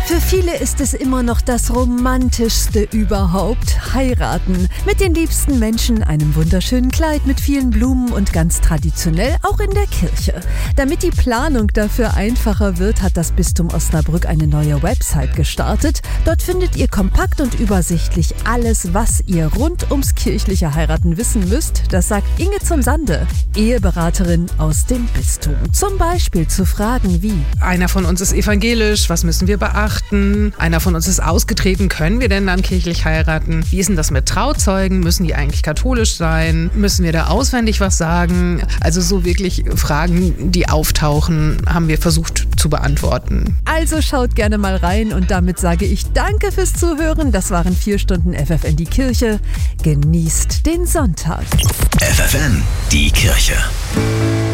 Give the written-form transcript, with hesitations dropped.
Für viele ist es immer noch das Romantischste überhaupt, heiraten. Mit den liebsten Menschen, einem wunderschönen Kleid mit vielen Blumen und ganz traditionell auch in der Kirche. Damit die Planung dafür einfacher wird, hat das Bistum Osnabrück eine neue Website gestartet. Dort findet ihr kompakt und übersichtlich alles, was ihr rund ums kirchliche Heiraten wissen müsst. Das sagt Inge zum Sande, Eheberaterin aus dem Bistum. Zum Beispiel zu Fragen wie: Einer von uns ist evangelisch, was müssen wir beachten? Einer von uns ist ausgetreten, können wir denn dann kirchlich heiraten? Wie ist denn das mit Trauzeugen? Müssen die eigentlich katholisch sein? Müssen wir da auswendig was sagen? Also so wirklich Fragen, die auftauchen, haben wir versucht zu beantworten. Also schaut gerne mal rein und damit sage ich danke fürs Zuhören. Das waren 4 Stunden FFN die Kirche. Genießt den Sonntag. FFN die Kirche.